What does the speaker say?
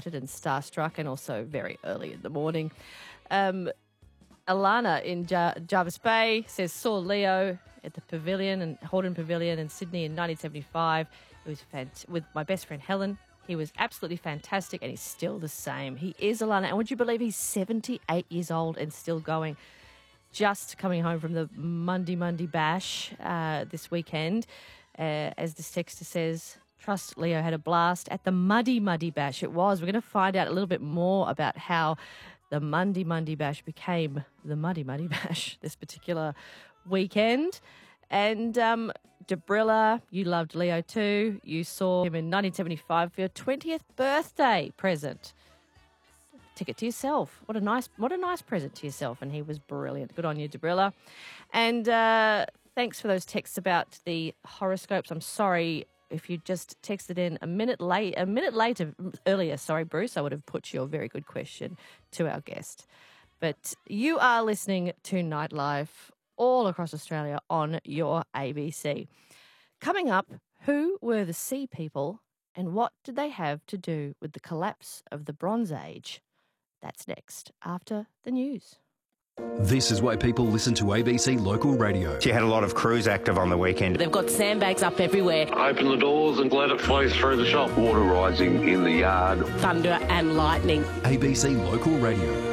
excited and starstruck, and also very early in the morning. Alana in Jarvis Bay says, saw Leo at the Pavilion and Holden Pavilion in Sydney in 1975. It was with my best friend Helen. He was absolutely fantastic, and he's still the same. He is, Alana, and would you believe he's 78 years old and still going? Just coming home from the Monday Bash this weekend. As this texter says, trust Leo had a blast at the Muddy Bash. It was. We're going to find out a little bit more about how the Monday Bash became the Muddy Bash this particular weekend. And Debrilla, you loved Leo too. You saw him in 1975 for your 20th birthday present. Ticket to yourself. What a nice present to yourself. And he was brilliant. Good on you, Debrilla. And thanks for those texts about the horoscopes. I'm sorry if you just texted in a minute earlier, Bruce, I would have put your very good question to our guest. But you are listening to Nightlife all across Australia on your ABC. Coming up, who were the Sea People and what did they have to do with the collapse of the Bronze Age? That's next, after the news. This is why people listen to ABC Local Radio. She had a lot of crews active on the weekend. They've got sandbags up everywhere. Open the doors and let it flow through the shop. Water rising in the yard. Thunder and lightning. ABC Local Radio.